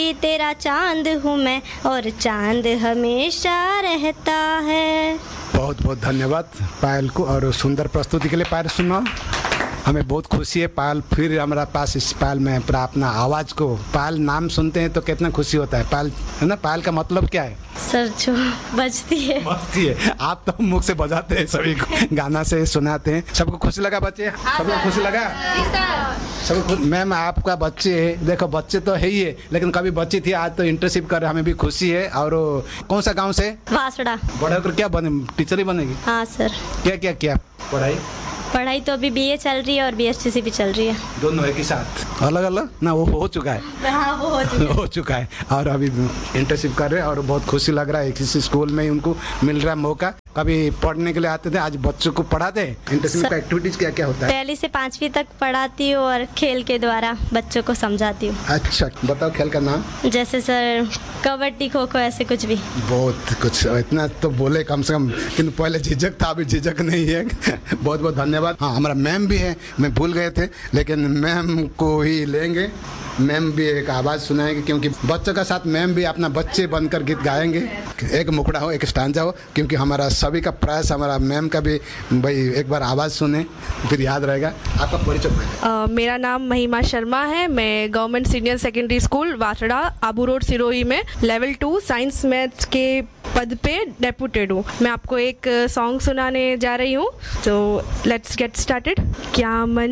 भी तेरा चांद हूँ मैं, और चांद हमेशा रहता है। बहुत बहुत धन्यवाद पायल को और सुंदर प्रस्तुति के लिए। पायल सुनो, हमें बहुत खुशी है पायल फिर हमारा पास इस पायल में पूरा अपना आवाज़ को, पायल नाम सुनते हैं तो कितना खुशी होता है। पायल है ना, पायल का मतलब क्या है? सर जो बजती है। बजती है, आप तो मुख से बजाते हैं, सभी को गाना से सुनाते हैं। सबको खुशी लगा बच्चे? सबको खुशी लगा? सबको। मैम आपका बच्चे है, देखो बच्चे तो है ही है, लेकिन कभी बच्ची थी, आज तो इंटर्नशिप कर, हमें भी खुशी है। और कौन सा गाँव से? वासड़ा। बड़ा होकर क्या बने, टीचर ही बनेगी? हाँ सर। क्या क्या क्या पढ़ाई तो अभी बीए चल रही है और बीएससी भी चल रही है। दोनों एक ही साथ? अलग अलग ना, वो हो चुका है। हाँ वो हो चुका है और अभी इंटर्नशिप कर रहे हैं और बहुत खुशी लग रहा है। किसी स्कूल में उनको मिल रहा है मौका। कभी पढ़ने के लिए आते थे, आज बच्चों को पढ़ाते हैं। इंटर्नशिप का एक्टिविटीज क्या क्या होता है? पहली से 5वीं तक पढ़ाती हूँ और खेल के द्वारा बच्चों को समझाती हूँ। अच्छा, बताओ खेल का नाम। जैसे सर कबड्डी, खो खो, ऐसे कुछ भी। बहुत कुछ, इतना तो बोले कम से कम, किंतु पहले झिझक था, अभी झिझक नहीं है। बहुत बहुत धन्यवाद। हाँ, हमारा मैम भी है, मैं भूल गए थे, लेकिन मैम को ही लेंगे। मैम भी एक आवाज़ सुनाएंगे, क्योंकि बच्चों का साथ मैम भी अपना बच्चे बनकर गीत गाएंगे। एक मुखड़ा हो, एक स्टांजा हो, क्योंकि हमारा सभी का प्रयास, हमारा मैम का भी भाई एक बार आवाज़ सुने फिर याद रहेगा। आपका परिचय? मेरा नाम महिमा शर्मा है। मैं government senior secondary school वासड़ा, Abu road, Sirohi में लेवल 2 साइंस मैथ्स के पद पे डेप्यूटेड हूँ। मैं आपको एक सॉन्ग सुनाने जा रही हूँ, तो लेट्स गेट स्टार्टेड। क्या मन